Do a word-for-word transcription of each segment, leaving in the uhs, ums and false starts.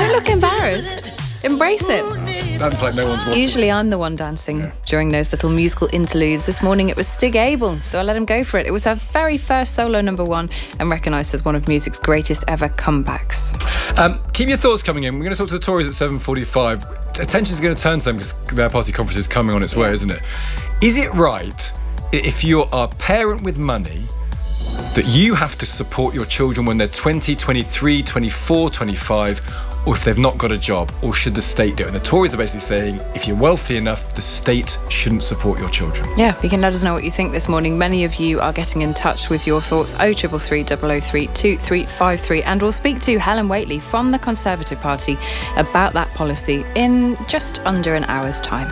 Don't look embarrassed. Embrace it. Dance like no one's watching. Usually I'm the one dancing yeah. during those little musical interludes. This morning it was Stig Abel, so I let him go for it. It was her very first solo number one and recognised as one of music's greatest ever comebacks. Um, keep your thoughts coming in. We're going to talk to the Tories at seven forty-five. Attention's going to turn to them because their party conference is coming on its way, yeah. isn't it? Is it right, if you're a parent with money, that you have to support your children when they're twenty, twenty-three, twenty-four, twenty-five, or if they've not got a job, or should the state do it? And the Tories are basically saying, if you're wealthy enough, the state shouldn't support your children. Yeah, you can let us know what you think this morning. Many of you are getting in touch with your thoughts. oh three three three, double oh three, two three five three. And we'll speak to Helen Whately from the Conservative Party about that policy in just under an hour's time.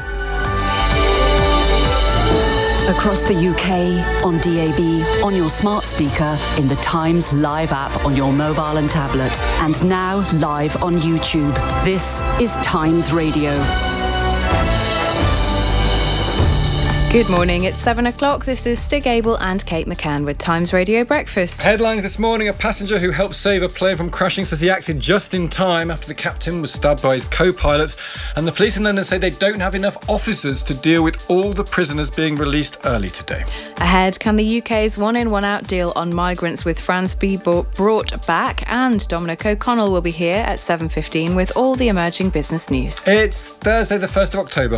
Across the U K, on D A B, on your smart speaker, in the Times Live app on your mobile and tablet, and now live on YouTube. This is Times Radio. Good morning, it's seven o'clock. This is Stig Abel and Kate McCann with Times Radio Breakfast. Headlines this morning: a passenger who helped save a plane from crashing says he acted just in time after the captain was stabbed by his co-pilots. And the police in London say they don't have enough officers to deal with all the prisoners being released early today. Ahead, can the U K's one-in, one-out deal on migrants with France be brought back? And Dominic O'Connell will be here at seven fifteen with all the emerging business news. It's Thursday the first of October.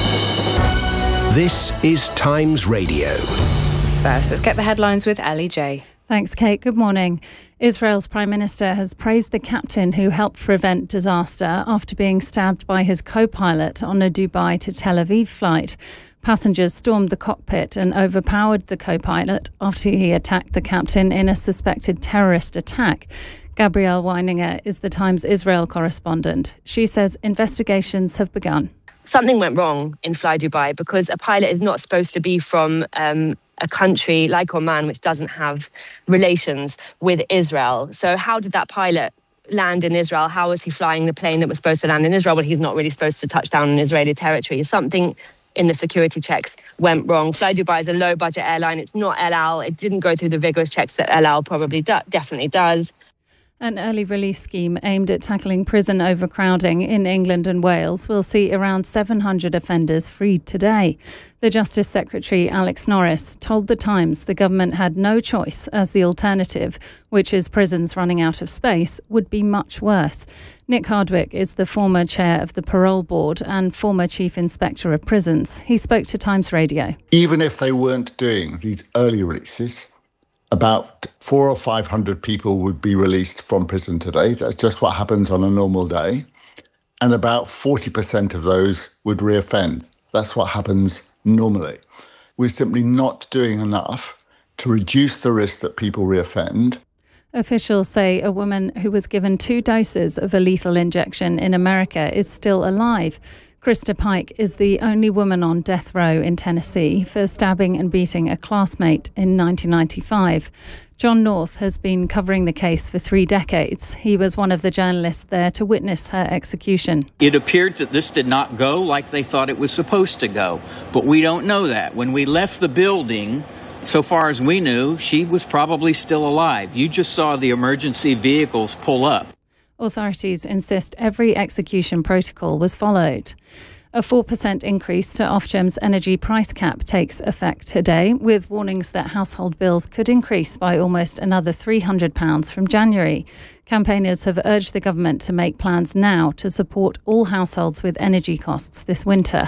This is Times Radio. First, let's get the headlines with Ellie J. Thanks, Kate. Good morning. Israel's Prime Minister has praised the captain who helped prevent disaster after being stabbed by his co-pilot on a Dubai to Tel Aviv flight. Passengers stormed the cockpit and overpowered the co-pilot after he attacked the captain in a suspected terrorist attack. Gabrielle Weininger is the Times Israel correspondent. She says investigations have begun. Something went wrong in Fly Dubai because a pilot is not supposed to be from um, a country like Oman, which doesn't have relations with Israel. So how did that pilot land in Israel? How was he flying the plane that was supposed to land in Israel when he's not really supposed to touch down in Israeli territory? Something in the security checks went wrong. Fly Dubai is a low-budget airline. It's not El Al. It didn't go through the vigorous checks that El Al probably do- definitely does. An early release scheme aimed at tackling prison overcrowding in England and Wales will see around seven hundred offenders freed today. The Justice Secretary, Alex Norris, told The Times the government had no choice as the alternative, which is prisons running out of space, would be much worse. Nick Hardwick is the former chair of the Parole Board and former Chief Inspector of Prisons. He spoke to Times Radio. Even if they weren't doing these early releases, about four or five hundred people would be released from prison today. That's just what happens on a normal day. And about forty percent of those would reoffend. That's what happens normally. We're simply not doing enough to reduce the risk that people reoffend. Officials say a woman who was given two doses of a lethal injection in America is still alive. Krista Pike is the only woman on death row in Tennessee for stabbing and beating a classmate in nineteen ninety-five. John North has been covering the case for three decades. He was one of the journalists there to witness her execution. It appeared that this did not go like they thought it was supposed to go, but we don't know that. When we left the building, so far as we knew, she was probably still alive. You just saw the emergency vehicles pull up. Authorities insist every execution protocol was followed. A four percent increase to Ofgem's energy price cap takes effect today, with warnings that household bills could increase by almost another three hundred pounds from January. Campaigners have urged the government to make plans now to support all households with energy costs this winter.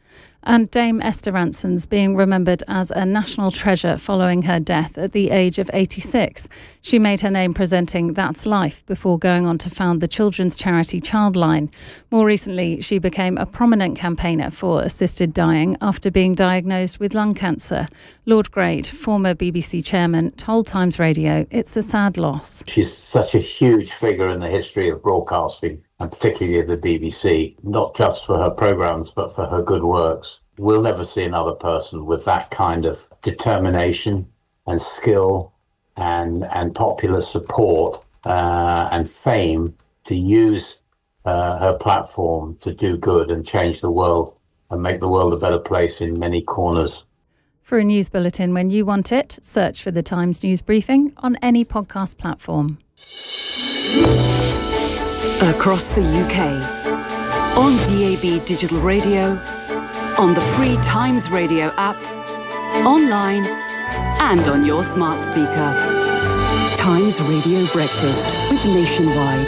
And Dame Esther Rantzen's being remembered as a national treasure following her death at the age of eighty-six. She made her name presenting That's Life before going on to found the children's charity Childline. More recently, she became a prominent campaigner for assisted dying after being diagnosed with lung cancer. Lord Great, former B B C chairman, told Times Radio it's a sad loss. She's such a huge figure in the history of broadcasting, and particularly the B B C, not just for her programmes, but for her good works. We'll never see another person with that kind of determination and skill and and popular support uh, and fame to use uh, her platform to do good and change the world and make the world a better place in many corners. For a news bulletin when you want it, search for the Times News Briefing on any podcast platform. Across the U K, on D A B Digital Radio, on the free Times Radio app, online and on your smart speaker. Times Radio Breakfast with Nationwide.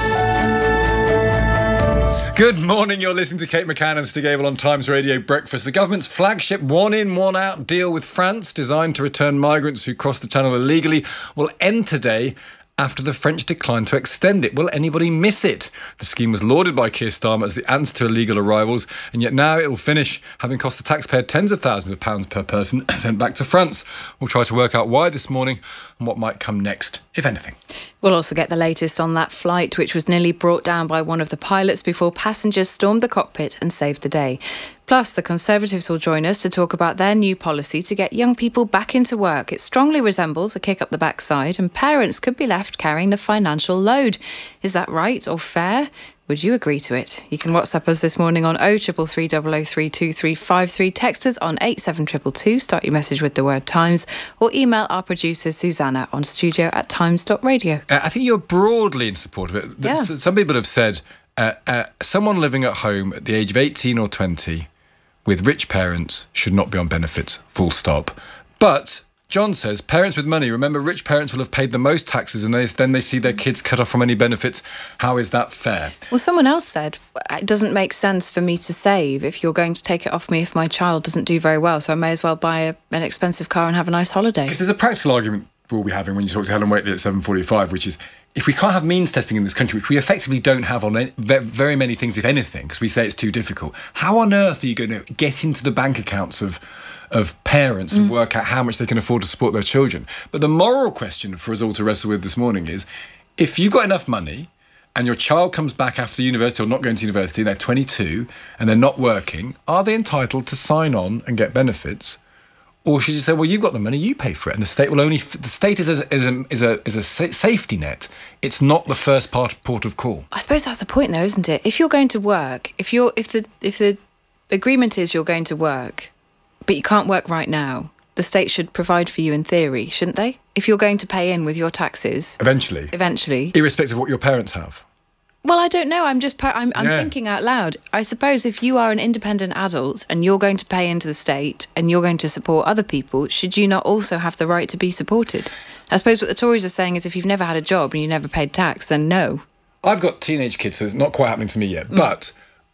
Good morning, you're listening to Kate McCann and Stig Abel on Times Radio Breakfast. The government's flagship one-in, one-out deal with France, designed to return migrants who cross the channel illegally, will end today after the French declined to extend it. Will anybody miss it? The scheme was lauded by Keir Starmer as the answer to illegal arrivals, and yet now it will finish, having cost the taxpayer tens of thousands of pounds per person sent back to France. We'll try to work out why this morning and what might come next, if anything. We'll also get the latest on that flight, which was nearly brought down by one of the pilots before passengers stormed the cockpit and saved the day. Plus, the Conservatives will join us to talk about their new policy to get young people back into work. It strongly resembles a kick up the backside, and parents could be left carrying the financial load. Is that right or fair? Would you agree to it? You can WhatsApp us this morning on oh three three, double oh three, two three five three. Text us on eight seven two two two. Start your message with the word Times, or email our producer Susanna on studio at times dot radio. Uh, I think you're broadly in support of it. Yeah. Some people have said uh, uh, someone living at home at the age of eighteen or twenty with rich parents should not be on benefits, full stop. But John says parents with money, remember, rich parents will have paid the most taxes and they, then they see their kids cut off from any benefits. How is that fair? Well, someone else said, it doesn't make sense for me to save if you're going to take it off me if my child doesn't do very well, so I may as well buy a, an expensive car and have a nice holiday. Because there's a practical argument we'll be having when you talk to Helen Waitley at seven forty-five, which is, if we can't have means testing in this country, which we effectively don't have on any, very many things, if anything, because we say it's too difficult, how on earth are you going to get into the bank accounts of of parents and mm. work out how much they can afford to support their children? But the moral question for us all to wrestle with this morning is, if you've got enough money and your child comes back after university or not going to university, they're twenty-two and they're not working, are they entitled to sign on and get benefits? Or should you say, well, you've got the money, you pay for it, and the state will only... The state is a, is a, is a, is a safety net. It's not the first part, port of call. I suppose that's the point, though, isn't it? If you're going to work, if you're if the if the agreement is you're going to work, but you can't work right now, the state should provide for you in theory, shouldn't they? If you're going to pay in with your taxes... Eventually. Eventually. Irrespective of what your parents have. Well, I don't know. I'm just I'm, I'm yeah. thinking out loud. I suppose if you are an independent adult and you're going to pay into the state and you're going to support other people, should you not also have the right to be supported? I suppose what the Tories are saying is if you've never had a job and you never paid tax, then no. I've got teenage kids, so it's not quite happening to me yet. Mm. But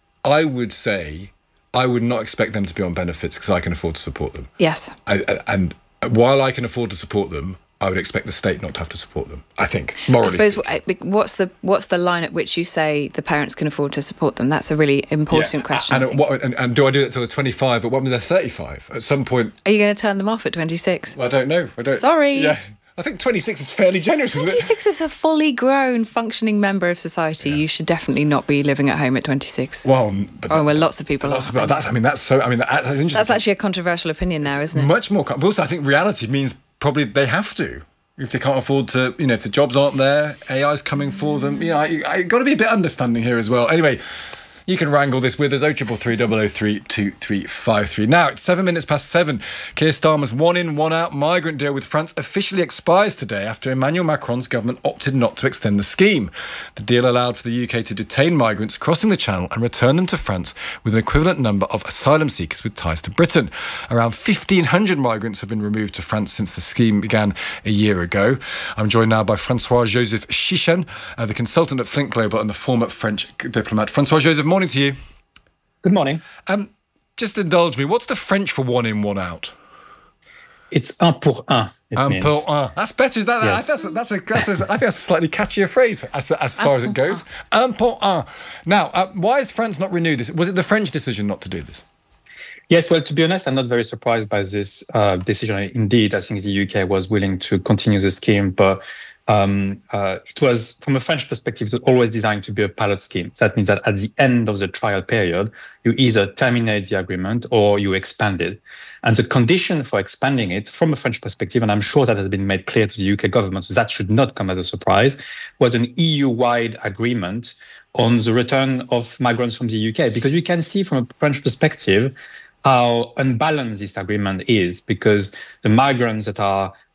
I would say I would not expect them to be on benefits because I can afford to support them. Yes. I, I, and while I can afford to support them, I would expect the state not to have to support them, I think, morally. I suppose, what's the what's the line at which you say the parents can afford to support them? That's a really important yeah. question. And, what, and, and do I do it till they're twenty-five, but what when they're thirty-five? At some point... Are you going to turn them off at twenty-six? Well, I don't know. I don't, Sorry. Yeah. I think twenty-six is fairly generous, isn't it? twenty-six is a fully grown, functioning member of society. Yeah. You should definitely not be living at home at twenty-six. Well, but oh, well, lots of people lots are. Of, that's, I mean, that's so... I mean, that, that's interesting. That's actually a controversial opinion now, isn't it? Much more... But also, I think reality means probably they have to. If they can't afford to, you know, if the jobs aren't there, A I's coming for them. You know, you, I got to be a bit understanding here as well. Anyway, you can wrangle this with us, oh three three, double oh three, two three five three. Now, it's seven minutes past seven. Keir Starmer's one-in, one-out migrant deal with France officially expires today after Emmanuel Macron's government opted not to extend the scheme. The deal allowed for the U K to detain migrants crossing the Channel and return them to France with an equivalent number of asylum seekers with ties to Britain. Around fifteen hundred migrants have been removed to France since the scheme began a year ago. I'm joined now by Francois-Joseph Chichen, uh, the consultant at Flint Global and the former French diplomat. Francois-Joseph, morning to you. Good morning. Um, just indulge me. What's the French for one in, one out? It's un pour un. Un pour un. That's better. That, yes. that's, that's, a, that's a, I think that's a slightly catchier phrase as, as far as it goes. Un pour un. Now, uh, why has France not renewed this? Was it the French decision not to do this? Yes, well, to be honest, I'm not very surprised by this uh, decision. Indeed, I think the U K was willing to continue the scheme, but Um, uh, it was, from a French perspective, it was always designed to be a pilot scheme. That means that at the end of the trial period, you either terminate the agreement or you expand it. And the condition for expanding it, from a French perspective, and I'm sure that has been made clear to the U K government, so that should not come as a surprise, was an E U-wide agreement on the return of migrants from the U K. Because you can see from a French perspective how unbalanced this agreement is, because the migrants that are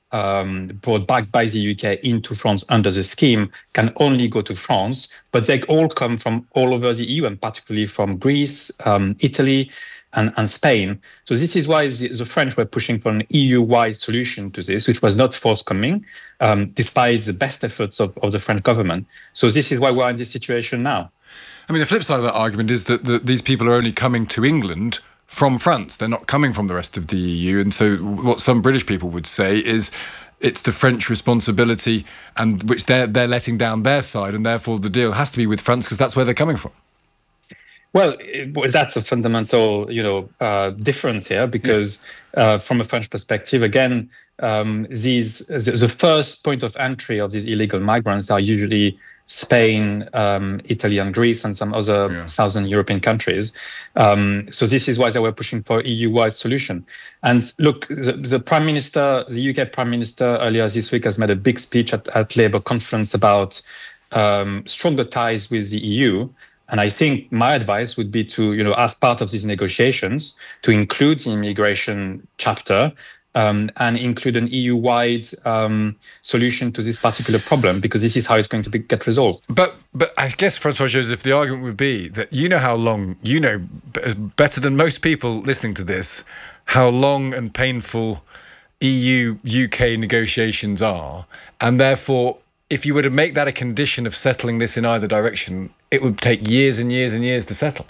um, brought back by the U K into France under the scheme can only go to France, but they all come from all over the E U, and particularly from Greece, um, Italy, and, and Spain. So this is why the, the French were pushing for an E U-wide solution to this, which was not forthcoming, um, despite the best efforts of, of the French government. So this is why we're in this situation now. I mean, the flip side of that argument is that, that these people are only coming to England from France. They're not coming from the rest of the E U. And so what some British people would say is it's the French responsibility, and which they're, they're letting down their side, and therefore the deal has to be with France because that's where they're coming from. Well, it, that's a fundamental, you know, uh, difference here, because yeah. uh, from a French perspective, again, um, these the, the first point of entry of these illegal migrants are usually Spain, um, Italy, and Greece, and some other yeah. southern European countries. Um, so this is why they were pushing for E U-wide solution. And look, the, the Prime Minister, the U K Prime Minister, earlier this week has made a big speech at, at Labour conference about um, stronger ties with the E U. And I think my advice would be to, you know, as part of these negotiations, to include the immigration chapter um, and include an E U-wide um, solution to this particular problem, because this is how it's going to be, get resolved. But but I guess, Francois-Joseph, the argument would be that you know how long, you know better than most people listening to this, how long and painful E U-U K negotiations are, and therefore, if you were to make that a condition of settling this in either direction, it would take years and years and years to settle.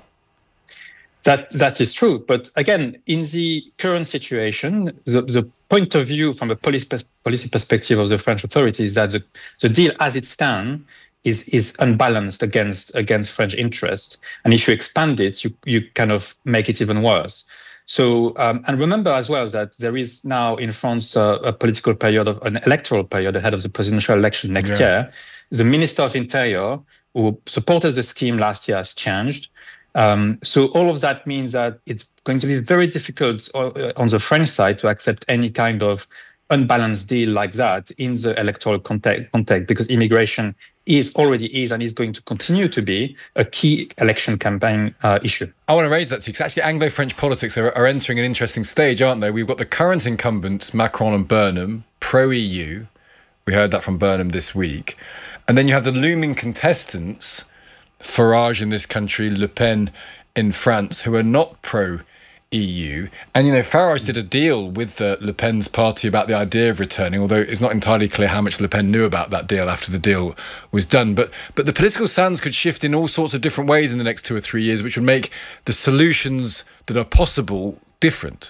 That that is true, but again, in the current situation, the, the point of view from a policy, policy perspective of the French authorities is that the, the deal as it stands is is unbalanced against against French interests, and if you expand it, you you kind of make it even worse. So, um, and remember as well that there is now in France uh, a political period, of an electoral period ahead of the presidential election next yeah. year. The Minister of Interior, who supported the scheme last year, has changed. Um, so all of that means that it's going to be very difficult on the French side to accept any kind of unbalanced deal like that in the electoral context, context because immigration is already is and is going to continue to be a key election campaign uh, issue. I want to raise that to you because actually Anglo-French politics are, are entering an interesting stage, aren't they? We've got the current incumbents, Macron and Burnham, pro-E U. We heard that from Burnham this week. And then you have the looming contestants, Farage in this country, Le Pen in France, who are not pro-E U. And, you know, Farage did a deal with uh, Le Pen's party about the idea of returning, although it's not entirely clear how much Le Pen knew about that deal after the deal was done. But but the political sands could shift in all sorts of different ways in the next two or three years, which would make the solutions that are possible different.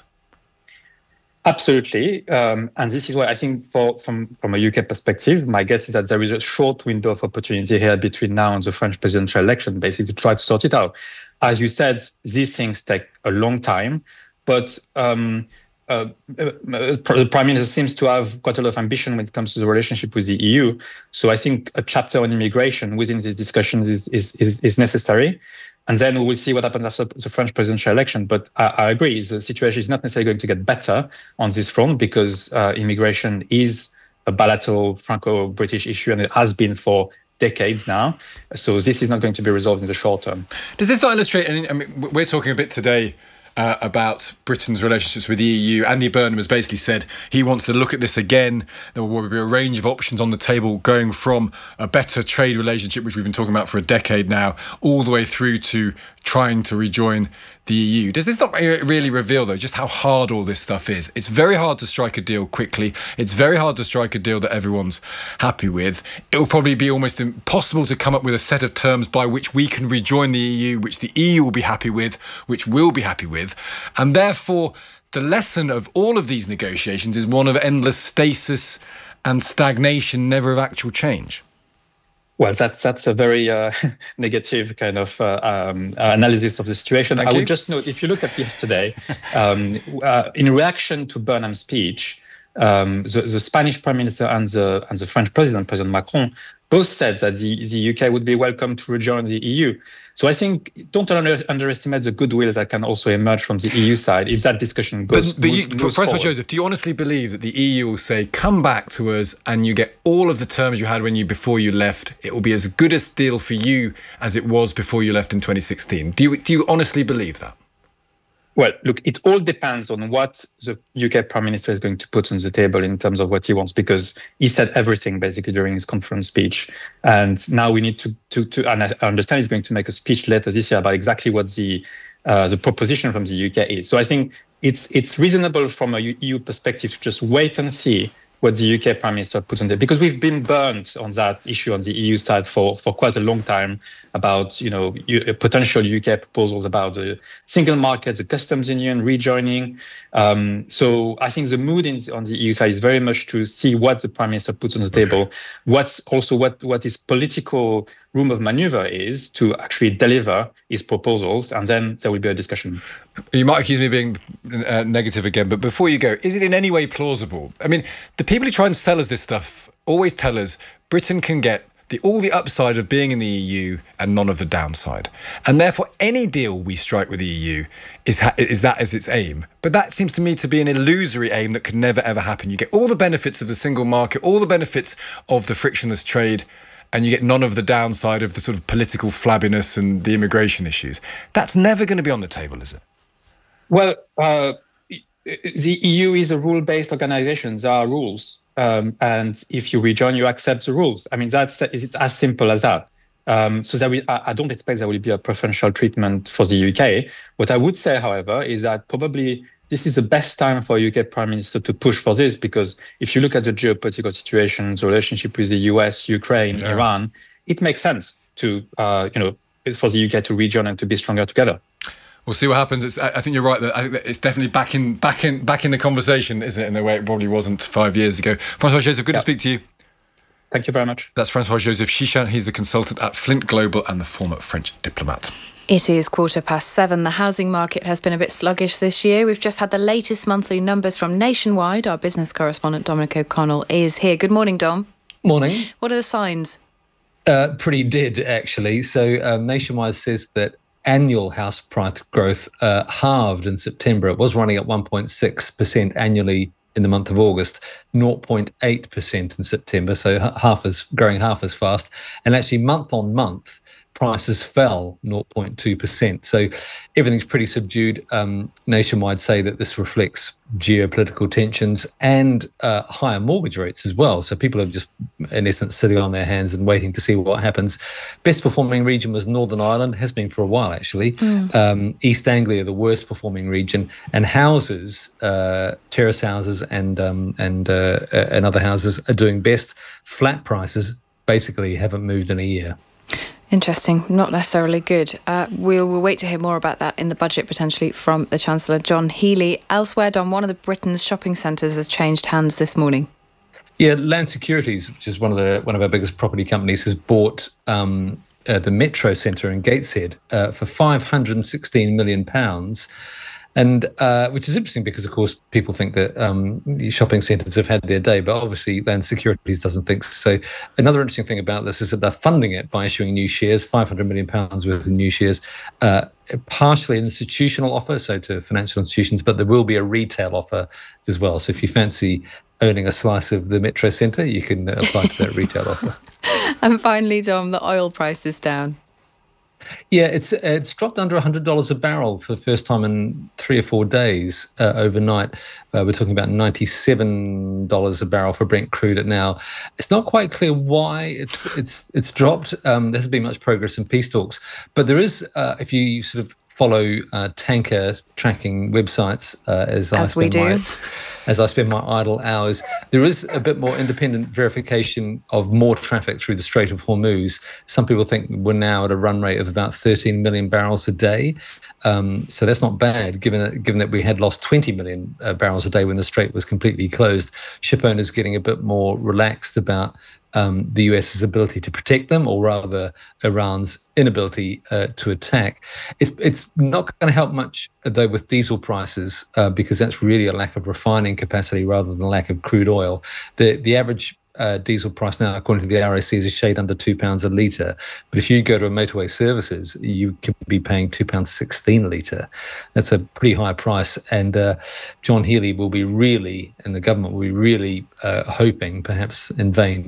Absolutely. Um, and this is why I think for, from, from a U K perspective, my guess is that there is a short window of opportunity here between now and the French presidential election, basically, to try to sort it out. As you said, these things take a long time, but um, uh, uh, the Prime Minister seems to have quite a lot of ambition when it comes to the relationship with the E U. So I think a chapter on immigration within these discussions is, is, is, is necessary. And then we will see what happens after the French presidential election. But I, I agree, the situation is not necessarily going to get better on this front because uh, immigration is a bilateral Franco-British issue, and it has been for decades now. So this is not going to be resolved in the short term. Does this not illustrate, I mean, we're talking a bit today Uh, about Britain's relationships with the E U. Andy Burnham has basically said he wants to look at this again. There will be a range of options on the table, going from a better trade relationship, which we've been talking about for a decade now, all the way through to trying to rejoin the E U. Does this not really reveal, though, just how hard all this stuff is? It's very hard to strike a deal quickly. It's very hard to strike a deal that everyone's happy with. It will probably be almost impossible to come up with a set of terms by which we can rejoin the E U, which the E U will be happy with, which we'll be happy with. And therefore, the lesson of all of these negotiations is one of endless stasis and stagnation, never of actual change. Well, that's that's a very uh, negative kind of uh, um, analysis of the situation. Thank I you. would just note, if you look at yesterday, um, uh, in reaction to Burnham's speech, um, the, the Spanish Prime Minister and the and the French President, President Macron, both said that the, the U K would be welcome to rejoin the E U. So I think don't under, underestimate the goodwill that can also emerge from the E U side if that discussion goes, but, but moves, you, moves Professor forward. Joseph, do you honestly believe that the E U will say, come back to us and you get all of the terms you had when you before you left? It will be as good a deal for you as it was before you left in twenty sixteen. Do you, do you honestly believe that? Well, look, it all depends on what the U K Prime Minister is going to put on the table in terms of what he wants, because he said everything basically during his conference speech. And now we need to, to, to and I understand he's going to make a speech later this year about exactly what the uh, the proposition from the U K is. So I think it's it's reasonable from a E U perspective to just wait and see what the U K Prime Minister puts on there, because we've been burnt on that issue on the E U side for, for quite a long time about, you know, potential U K proposals about the single market, the customs union, rejoining. Um, so I think the mood in, on the E U side is very much to see what the Prime Minister puts on the table, okay. what's also what, what his political room of maneuver is to actually deliver his proposals, and then there will be a discussion. You might accuse me of being uh, negative again, but before you go, is it in any way plausible? I mean, the people who try and sell us this stuff always tell us Britain can get the, all the upside of being in the E U and none of the downside. And therefore, any deal we strike with the E U is, ha- is that as its aim. But that seems to me to be an illusory aim that could never, ever happen. You get all the benefits of the single market, all the benefits of the frictionless trade, and you get none of the downside of the sort of political flabbiness and the immigration issues. That's never going to be on the table, is it? Well, uh, the E U is a rule-based organization. There are rules. Um, and if you rejoin, you accept the rules. I mean, that's it's as simple as that. Um, so that we, I, I don't expect there will be a preferential treatment for the U K. What I would say, however, is that probably this is the best time for a U K Prime Minister to push for this, because if you look at the geopolitical situation, the relationship with the U S, Ukraine, yeah. Iran, it makes sense to, uh, you know, for the U K to rejoin and to be stronger together. We'll see what happens. It's, I think you're right that I think that it's definitely back in, back in, back in the conversation, isn't it? In the way it probably wasn't five years ago. Francois Joseph, good yeah. to speak to you. Thank you very much. That's Francois Joseph Chichan. He's the consultant at Flint Global and the former French diplomat. It is quarter past seven. The housing market has been a bit sluggish this year. We've just had the latest monthly numbers from Nationwide. Our business correspondent Dominic O'Connell is here. Good morning, Dom. Morning. What are the signs? Uh, pretty dead, actually. So um, Nationwide says that annual house price growth uh, halved in September. It was running at one point six percent annually in the month of August, zero point eight percent in September, so half as growing half as fast. And actually, month on month, prices fell zero point two percent. So everything's pretty subdued. Um, Nationwide say that this reflects geopolitical tensions and uh, higher mortgage rates as well. So people are just, in essence, sitting on their hands and waiting to see what happens. Best performing region was Northern Ireland, has been for a while actually. Mm. Um, East Anglia, the worst performing region, and houses, uh, terrace houses and um, and uh, and other houses are doing best. Flat prices basically haven't moved in a year. Interesting. Not necessarily good. Uh, we'll, we'll wait to hear more about that in the budget, potentially, from the Chancellor, John Healey. Elsewhere, Don, one of the Britain's shopping centres has changed hands this morning. Yeah, Land Securities, which is one of the one of our biggest property companies, has bought um, uh, the Metro Centre in Gateshead uh, for five hundred sixteen million pounds. And uh, which is interesting because, of course, people think that um, the shopping centres have had their day, but obviously Land Securities doesn't think so. Another interesting thing about this is that they're funding it by issuing new shares, five hundred million pounds worth of new shares, uh, partially an institutional offer, so to financial institutions, but there will be a retail offer as well. So if you fancy owning a slice of the Metro Centre, you can apply to that retail offer. And finally, Dom, the oil price is down. Yeah, it's it's dropped under one hundred dollars a barrel for the first time in three or four days uh, overnight. Uh, we're talking about ninety-seven dollars a barrel for Brent crude at now. It's not quite clear why it's it's it's dropped. Um, there hasn't been much progress in peace talks, but there is, uh, if you sort of follow uh, tanker tracking websites, uh, as, as I spend we do. my as I spend my idle hours, there is a bit more independent verification of more traffic through the Strait of Hormuz. Some people think we're now at a run rate of about thirteen million barrels a day. Um, so that's not bad, given that, given that we had lost twenty million uh, barrels a day when the Strait was completely closed. Ship owners getting a bit more relaxed about Um, the US's ability to protect them, or rather Iran's inability uh, to attack. It's, it's not going to help much, though, with diesel prices, uh, because that's really a lack of refining capacity rather than a lack of crude oil. The, the average uh, diesel price now, according to the R A C, is a shade under two pounds a litre. But if you go to a Motorway Services, you can be paying two pounds sixteen a litre. That's a pretty high price. And uh, John Healey will be really, and the government will be really uh, hoping, perhaps in vain, that it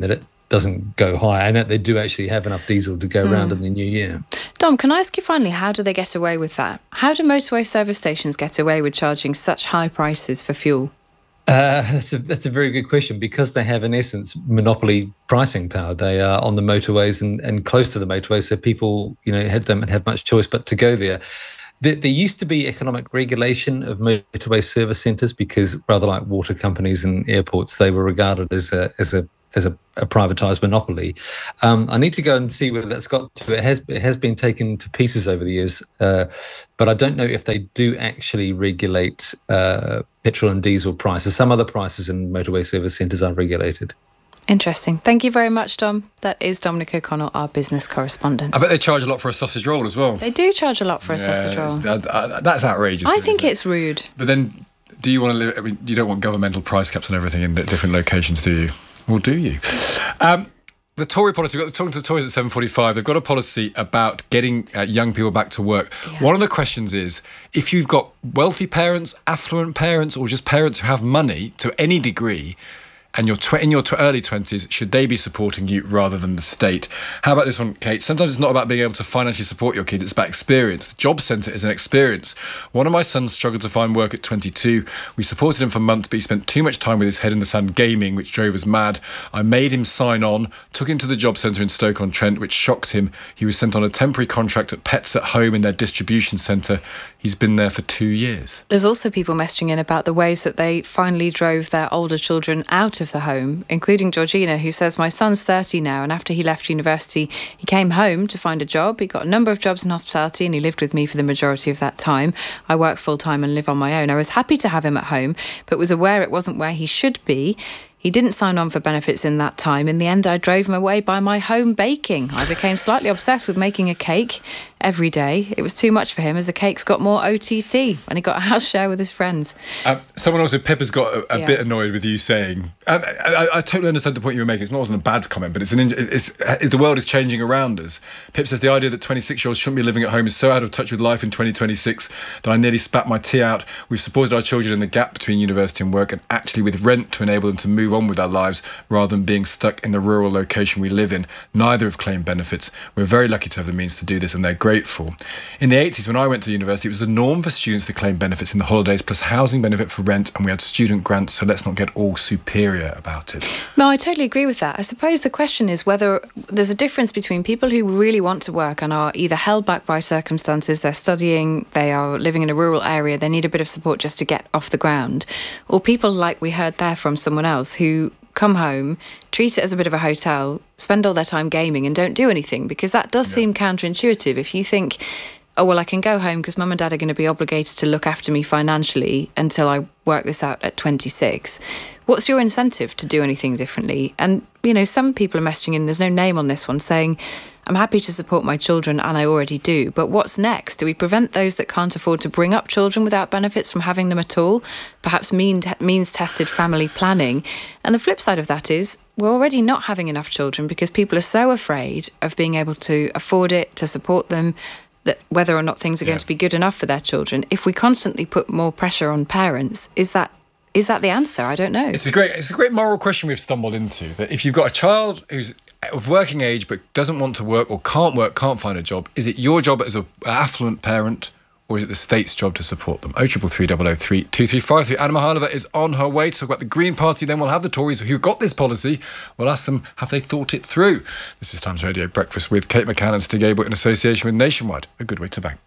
doesn't go higher, and that they do actually have enough diesel to go Mm. around in the new year. Dom, can I ask you finally, how do they get away with that? How do motorway service stations get away with charging such high prices for fuel? Uh, that's a that's a very good question, because they have, in essence, monopoly pricing power. They are on the motorways and, and close to the motorways, so people, you know, had, don't have much choice but to go there. There, there used to be economic regulation of motorway service centres, because rather like water companies and airports, they were regarded as a as a as a, a privatised monopoly. Um, I need to go and see whether that's got to. It has it has been taken to pieces over the years, uh, but I don't know if they do actually regulate uh, petrol and diesel prices. Some other prices in motorway service centres are regulated. Interesting. Thank you very much, Dom. That is Dominic O'Connell, our business correspondent. I bet they charge a lot for a sausage roll as well. They do charge a lot for a Yeah, sausage roll. that- that- that's outrageous. I think it's rude. But then, do you want to live? I mean, you don't want governmental price caps and everything in different locations, do you? Or do you? Um, the Tory policy, we've got talking to the Tories at seven forty-five, they've got a policy about getting uh, young people back to work. Yeah. One of the questions is, if you've got wealthy parents, affluent parents, or just parents who have money to any degree, and you're tw- in your tw- early twenties, should they be supporting you rather than the state? How about this one, Kate? Sometimes it's not about being able to financially support your kid, it's about experience. The job centre is an experience. One of my sons struggled to find work at twenty-two. We supported him for months, but he spent too much time with his head in the sand gaming, which drove us mad. I made him sign on, took him to the job centre in Stoke-on-Trent, which shocked him. He was sent on a temporary contract at Pets at Home in their distribution centre. He's been there for two years. There's also people messaging in about the ways that they finally drove their older children out of the home, including Georgina, who says, my son's thirty now, and after he left university, he came home to find a job. He got a number of jobs in hospitality, and he lived with me for the majority of that time. I work full-time and live on my own. I was happy to have him at home, but was aware it wasn't where he should be. He didn't sign on for benefits in that time. In the end, I drove him away by my home baking. I became slightly obsessed with making a cake every day. It was too much for him, as the cakes got more O T T when he got a house share with his friends. Um, someone also, Pippa's got a, a Yeah. bit annoyed with you saying, I, I, I totally understand the point you were making. It's not wasn't a bad comment, but it's an. It's, it's, the world is changing around us. Pip says the idea that twenty-six-year-olds shouldn't be living at home is so out of touch with life in twenty twenty-six that I nearly spat my tea out. We've supported our children in the gap between university and work, and actually with rent to enable them to move on with their lives rather than being stuck in the rural location we live in. Neither have claimed benefits. We're very lucky to have the means to do this, and they're grateful. In the eighties, when I went to university, it was the norm for students to claim benefits in the holidays plus housing benefit for rent, and we had student grants, so let's not get all superior about it. No, I totally agree with that. I suppose the question is whether there's a difference between people who really want to work and are either held back by circumstances, they're studying, they are living in a rural area, they need a bit of support just to get off the ground, or people like we heard there from someone else who come home, treat it as a bit of a hotel, spend all their time gaming and don't do anything, because that does yeah. seem counterintuitive. If you think, oh, well, I can go home because mum and dad are going to be obligated to look after me financially until I work this out at twenty-six, what's your incentive to do anything differently? And, you know, some people are messaging in, there's no name on this one, saying, I'm happy to support my children and I already do, but what's next? Do we prevent those that can't afford to bring up children without benefits from having them at all? Perhaps mean, means-tested family planning. And the flip side of that is we're already not having enough children because people are so afraid of being able to afford it, to support them, that whether or not things are yeah. going to be good enough for their children. If we constantly put more pressure on parents, is that is that the answer? I don't know. It's a great it's a great moral question we've stumbled into, that if you've got a child who's of working age but doesn't want to work or can't work, can't find a job, is it your job as an affluent parent or is it the state's job to support them? oh three three, double oh three, two three five three. Anna Mihalova is on her way to talk about the Green Party. Then we'll have the Tories who got this policy. We'll ask them, have they thought it through? This is Times Radio Breakfast with Kate McCann and Stig Abel in association with Nationwide. A good way to bank.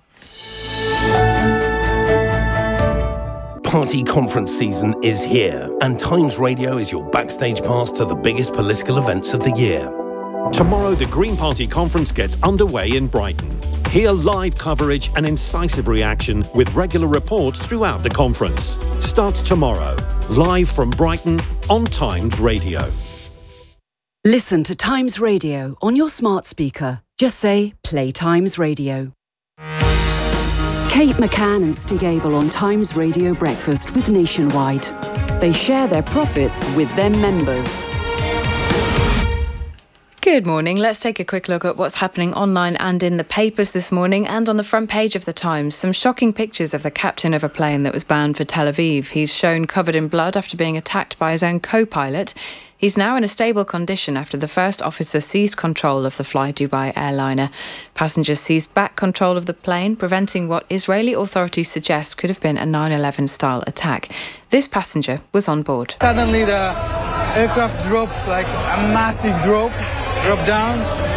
Party conference season is here, and Times Radio is your backstage pass to the biggest political events of the year. Tomorrow, the Green Party conference gets underway in Brighton. Hear live coverage and incisive reaction with regular reports throughout the conference. Starts tomorrow, live from Brighton on Times Radio. Listen to Times Radio on your smart speaker. Just say, play Times Radio. Kate McCann and Stig Abel on Times Radio Breakfast with Nationwide. They share their profits with their members. Good morning. Let's take a quick look at what's happening online and in the papers this morning. And on the front page of the Times, some shocking pictures of the captain of a plane that was bound for Tel Aviv. He's shown covered in blood after being attacked by his own co-pilot. He's now in a stable condition after the first officer seized control of the Fly Dubai airliner. Passengers seized back control of the plane, preventing what Israeli authorities suggest could have been a nine eleven style attack. This passenger was on board. Suddenly the aircraft dropped, like a massive drop, dropped down,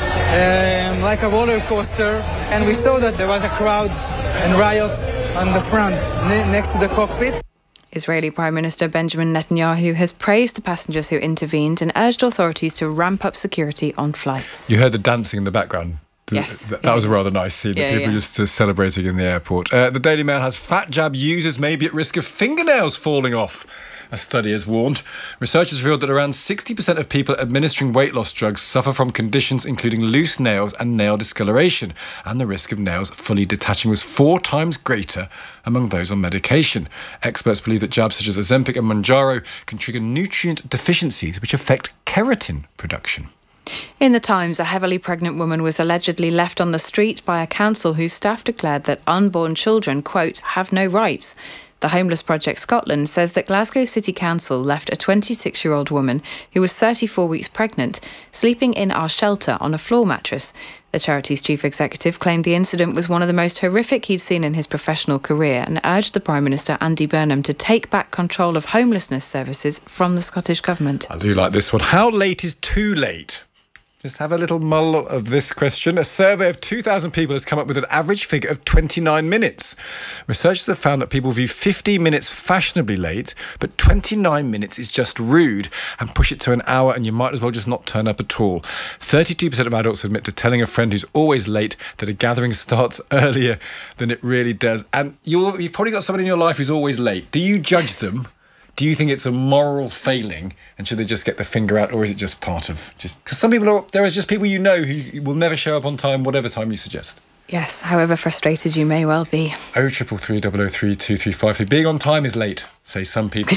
um, like a roller coaster. And we saw that there was a crowd and riots on the front, ne- next to the cockpit. Israeli Prime Minister Benjamin Netanyahu has praised the passengers who intervened and urged authorities to ramp up security on flights. You heard the dancing in the background. Yes. That, that was a rather nice scene. Yeah, the people yeah. just uh, celebrating in the airport. Uh, the Daily Mail has fat jab users may be at risk of fingernails falling off. A study has warned. Researchers revealed that around sixty percent of people administering weight loss drugs suffer from conditions including loose nails and nail discoloration, and the risk of nails fully detaching was four times greater among those on medication. Experts believe that jabs such as Ozempic and Mounjaro can trigger nutrient deficiencies which affect keratin production. In the Times, a heavily pregnant woman was allegedly left on the street by a council whose staff declared that unborn children, quote, have no rights. The Homeless Project Scotland says that Glasgow City Council left a twenty-six-year-old woman who was thirty-four weeks pregnant sleeping in our shelter on a floor mattress. The charity's chief executive claimed the incident was one of the most horrific he'd seen in his professional career and urged the Prime Minister Andy Burnham to take back control of homelessness services from the Scottish Government. I do like this one. How late is too late? Just have a little mull of this question. A survey of two thousand people has come up with an average figure of twenty-nine minutes. Researchers have found that people view fifteen minutes fashionably late, but twenty-nine minutes is just rude, and push it to an hour and you might as well just not turn up at all. thirty-two percent of adults admit to telling a friend who's always late that a gathering starts earlier than it really does. And you're, you've probably got somebody in your life who's always late. Do you judge them? Do you think it's a moral failing and should they just get the finger out, or is it just part of just because some people are, there are just people you know who will never show up on time, whatever time you suggest? Yes, however frustrated you may well be. oh triple three double oh three two three five three. Being on time is late, say some people.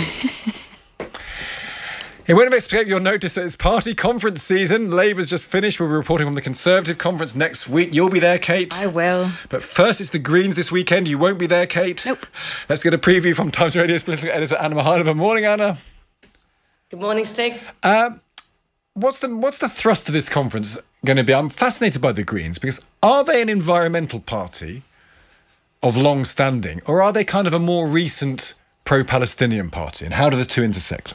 It won't escape your notice that it's party conference season. Labour's just finished. We'll be reporting from the Conservative conference next week. You'll be there, Kate. I will. But first, it's the Greens this weekend. You won't be there, Kate. Nope. Let's get a preview from Times Radio's political editor, Anna Mihailova. Morning, Anna. Good morning, Stig. Um, what's the what's the thrust of this conference going to be? I'm fascinated by the Greens because are they an environmental party of long standing, or are they kind of a more recent pro-Palestinian party? And how do the two intersect?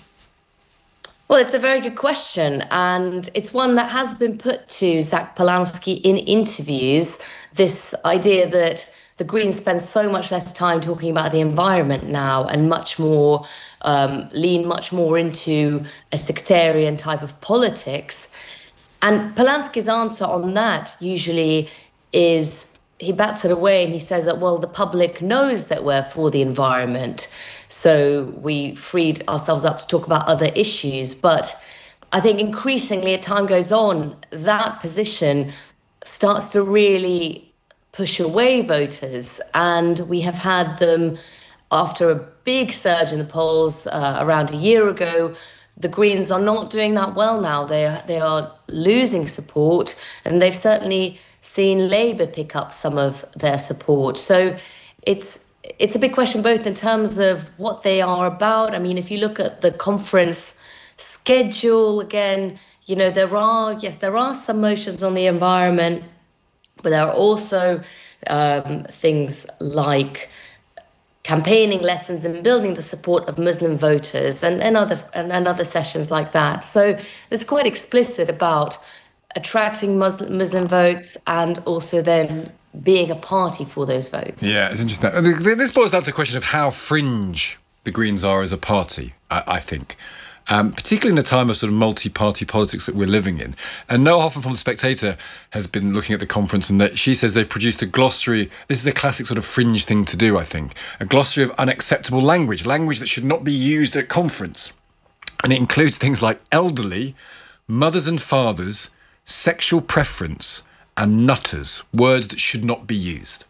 Well, it's a very good question, and it's one that has been put to Zach Polanski in interviews, this idea that the Greens spend so much less time talking about the environment now and much more um, lean much more into a sectarian type of politics. And Polanski's answer on that usually is he bats it away and he says that, well, the public knows that we're for the environment, so we freed ourselves up to talk about other issues. But I think increasingly, as time goes on, that position starts to really push away voters. And we have had them, after a big surge in the polls uh, around a year ago, the Greens are not doing that well now. They are, they are losing support, and they've certainly seen Labour pick up some of their support. So it's it's a big question, both in terms of what they are about. I mean, if you look at the conference schedule, again, you know, there are, yes, there are some motions on the environment, but there are also um, things like campaigning lessons and building the support of Muslim voters and, and other and, and other sessions like that. So it's quite explicit about attracting Muslim, Muslim votes and also then being a party for those votes. Yeah, it's interesting. This boils down to a question of how fringe the Greens are as a party, I, I think. Um, particularly in a time of sort of multi-party politics that we're living in. And Noel Hoffman from The Spectator has been looking at the conference, and that she says they've produced a glossary. This is a classic sort of fringe thing to do, I think. A glossary of unacceptable language, language that should not be used at conference. And it includes things like elderly, mothers and fathers, sexual preference, and nutters, words that should not be used.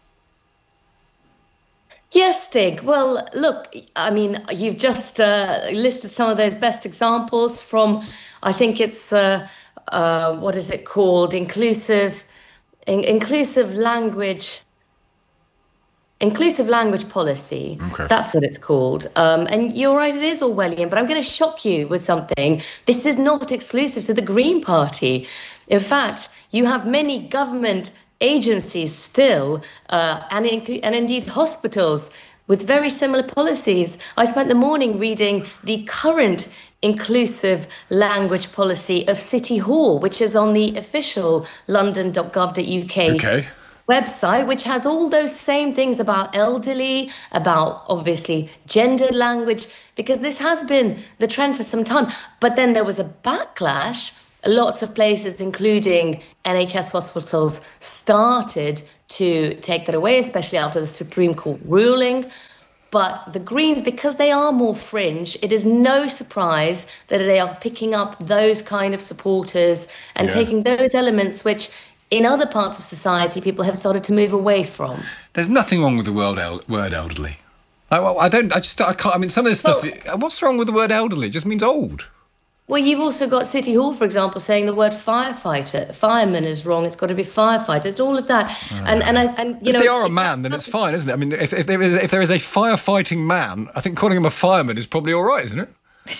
Yes, Stig. Well, look, I mean, you've just uh, listed some of those best examples from, I think it's, uh, uh, what is it called? Inclusive, in- inclusive language inclusive language policy. Okay. That's what it's called. Um, and you're right, it is Orwellian, but I'm going to shock you with something. This is not exclusive to the Green Party. In fact, you have many government agencies still, uh, and, inc- and indeed hospitals, with very similar policies. I spent the morning reading the current inclusive language policy of City Hall, which is on the official london dot gov dot U K okay. website, which has all those same things about elderly, about obviously gendered language, because this has been the trend for some time. But then there was a backlash. Lots of places, including N H S hospitals, started to take that away, especially after the Supreme Court ruling. But the Greens, because they are more fringe, it is no surprise that they are picking up those kind of supporters and yeah. taking those elements which in other parts of society people have started to move away from. There's nothing wrong with the word, el- word elderly. I, well, I don't, I just, I can't, I mean, some of this stuff, well, what's wrong with the word elderly? It just means old. Well, you've also got City Hall, for example, saying the word firefighter, fireman is wrong. It's got to be firefighter. It's all of that. Uh, and and I, and you if know, they are a man, then it's fine, isn't it? I mean, if, if there is if there is a firefighting man, I think calling him a fireman is probably all right, isn't it?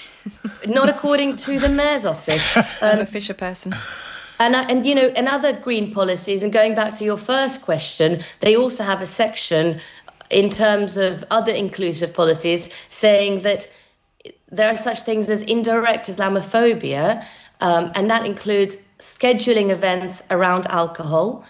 Not according to the mayor's office. Um, I'm a Fisher person. And, and, you know, in other green policies, and going back to your first question, they also have a section in terms of other inclusive policies saying that there are such things as indirect Islamophobia, um, and that includes scheduling events around alcohol.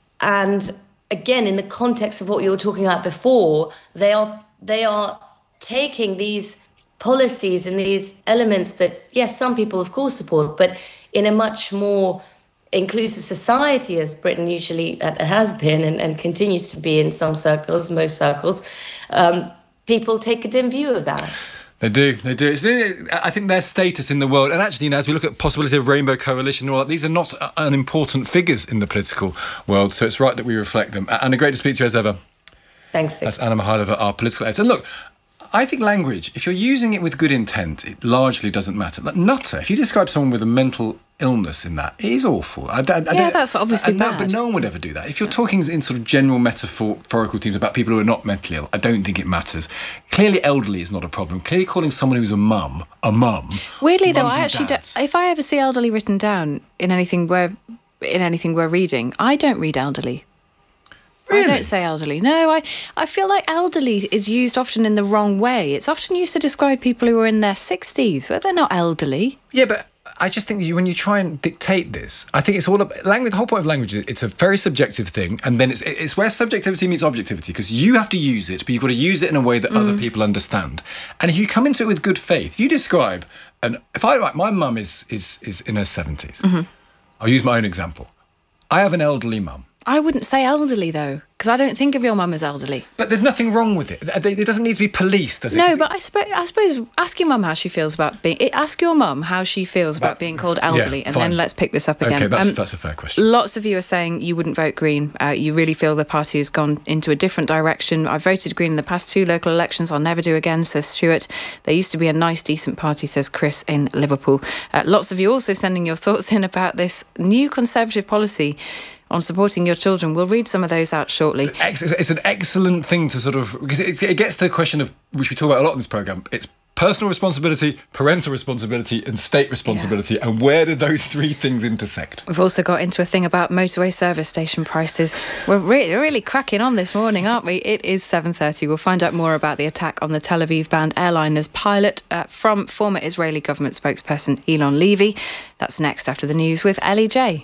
And again, in the context of what you were talking about before, they are they are taking these policies and these elements that, yes, some people, of course, support, but in a much more inclusive society, as Britain usually has been and, and continues to be in some circles, most circles, um, people take a dim view of that. They do, they do. It's, I think their status in the world, and actually, you know, as we look at the possibility of Rainbow Coalition and all that, these are not unimportant figures in the political world, so it's right that we reflect them. Anna, great to speak to you as ever. Thanks. That's Anna Mihailova, our political editor. And look, I think language, if you're using it with good intent, it largely doesn't matter. Like nutter, if you describe someone with a mental illness in that, it is awful. I, I, I yeah, that's obviously no, bad. But no one would ever do that. If you're talking in sort of general metaphorical terms about people who are not mentally ill, I don't think it matters. Clearly, elderly is not a problem. Clearly, calling someone who's a mum a mum. Weirdly, though, I actually, do, if I ever see elderly written down in anything we're in anything we're reading, I don't read elderly. Really? I don't say elderly. No, I, I feel like elderly is used often in the wrong way. It's often used to describe people who are in their sixties, where they're not elderly. Yeah, but I just think you, when you try and dictate this, I think it's all about language. The whole point of language is it's a very subjective thing, and then it's it's where subjectivity meets objectivity, because you have to use it, but you've got to use it in a way that mm. other people understand. And if you come into it with good faith, you describe, and if I like, my mum is is is in her seventies. Mm-hmm. I'll use my own example. I have an elderly mum. I wouldn't say elderly, though, because I don't think of your mum as elderly. But there's nothing wrong with it. It doesn't need to be policed, does it? No, but I, sp- I suppose ask your mum how she feels about being... Ask your mum how she feels about but, being called elderly, yeah, and then let's pick this up again. OK, that's, um, that's a fair question. Lots of you are saying you wouldn't vote Green. Uh, you really feel the party has gone into a different direction. I voted Green in the past two local elections. I'll never do again, says Stuart. There used to be a nice, decent party, says Chris in Liverpool. Uh, lots of you also sending your thoughts in about this new Conservative policy on supporting your children. We'll read some of those out shortly. It's an excellent thing to sort of... because it, it gets to the question of, which we talk about a lot in this programme, it's personal responsibility, parental responsibility and state responsibility. Yeah. And where do those three things intersect? We've also got into a thing about motorway service station prices. We're really, really cracking on this morning, aren't we? It is seven thirty. We'll find out more about the attack on the Tel Aviv-bound airliner's pilot uh, from former Israeli government spokesperson Elon Levy. That's next after the news with Ellie J.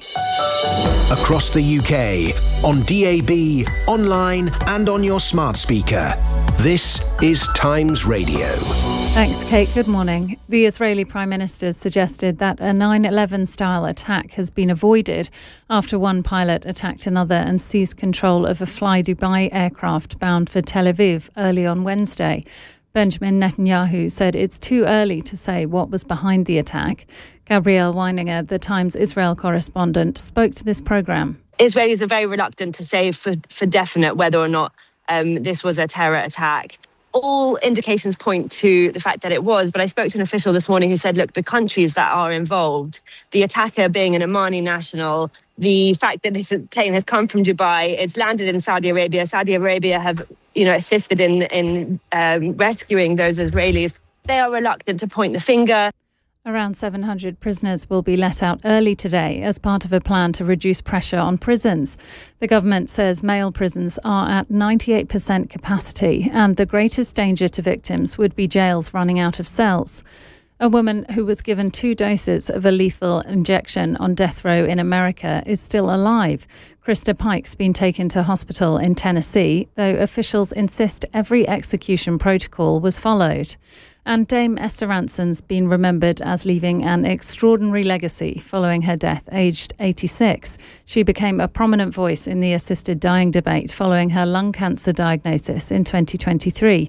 Across the U K, on D A B, online and on your smart speaker. This is Times Radio. Thanks, Kate. Good morning. The Israeli Prime Minister suggested that a nine eleven style attack has been avoided after one pilot attacked another and seized control of a Fly Dubai aircraft bound for Tel Aviv early on Wednesday. Benjamin Netanyahu said it's too early to say what was behind the attack. Gabrielle Weininger, the Times Israel correspondent, spoke to this programme. Israelis are very reluctant to say for, for definite whether or not um, this was a terror attack. All indications point to the fact that it was, but I spoke to an official this morning who said, look, the countries that are involved, the attacker being an Omani national, the fact that this plane has come from Dubai, it's landed in Saudi Arabia, Saudi Arabia have you know, assisted in, in um, rescuing those Israelis, they are reluctant to point the finger. Around seven hundred prisoners will be let out early today as part of a plan to reduce pressure on prisons. The government says male prisons are at ninety-eight percent capacity, and the greatest danger to victims would be jails running out of cells. A woman who was given two doses of a lethal injection on death row in America is still alive. Krista Pike's been taken to hospital in Tennessee, though officials insist every execution protocol was followed. And Dame Esther Rantzen's been remembered as leaving an extraordinary legacy following her death, aged eighty-six. She became a prominent voice in the assisted dying debate following her lung cancer diagnosis in twenty twenty-three.